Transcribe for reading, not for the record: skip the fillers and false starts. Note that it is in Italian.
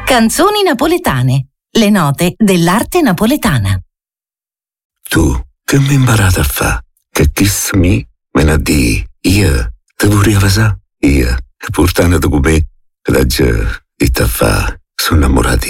Canzoni napoletane. Le note dell'arte napoletana. Tu, che mi imparate a fa? Che kiss me ne di io, te vorrei avasà? Io, e portando con me, che la già, e te fa, sono innamorati